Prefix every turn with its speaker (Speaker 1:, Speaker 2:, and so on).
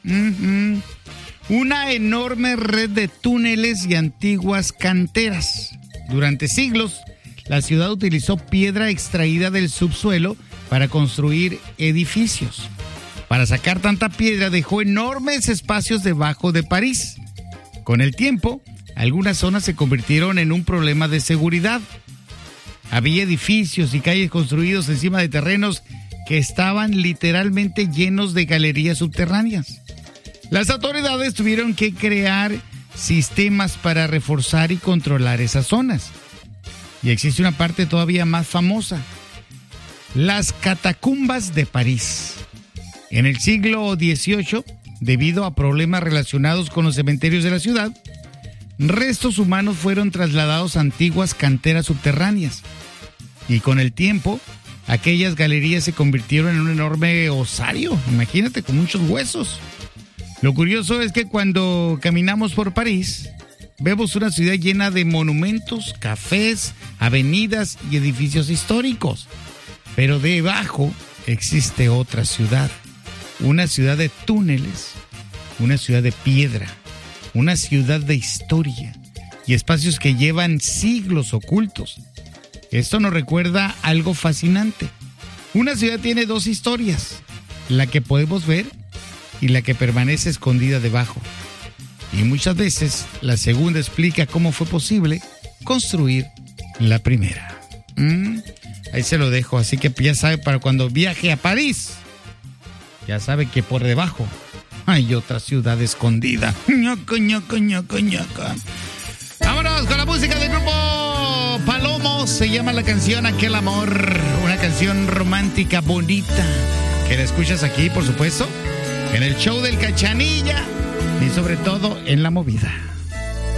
Speaker 1: Una enorme red de túneles y antiguas canteras. Durante siglos, la ciudad utilizó piedra extraída del subsuelo para construir edificios. Para sacar tanta piedra dejó enormes espacios debajo de París. Con el tiempo, algunas zonas se convirtieron en un problema de seguridad. Había edificios y calles construidos encima de terrenos que estaban literalmente llenos de galerías subterráneas. Las autoridades tuvieron que crear sistemas para reforzar y controlar esas zonas. Y existe una parte todavía más famosa: las catacumbas de París. En el siglo XVIII, debido a problemas relacionados con los cementerios de la ciudad, restos humanos fueron trasladados a antiguas canteras subterráneas. Y con el tiempo, aquellas galerías se convirtieron en un enorme osario, imagínate, con muchos huesos. Lo curioso es que cuando caminamos por París, vemos una ciudad llena de monumentos, cafés, avenidas y edificios históricos. Pero debajo existe otra ciudad, una ciudad de túneles, una ciudad de piedra, una ciudad de historia y espacios que llevan siglos ocultos. Esto nos recuerda algo fascinante. Una ciudad tiene dos historias, la que podemos ver y la que permanece escondida debajo. Y muchas veces la segunda explica cómo fue posible construir la primera. Ahí se lo dejo, así que ya sabe, para cuando viaje a París, ya sabe que por debajo hay otra ciudad escondida. Ñoco, ñoco, ñoco, ñoco. Vámonos con la música del grupo Palomo. Se llama la canción Aquel Amor. Una canción romántica, bonita, que la escuchas aquí, por supuesto, en el show del Cachanilla y sobre todo en La Movida.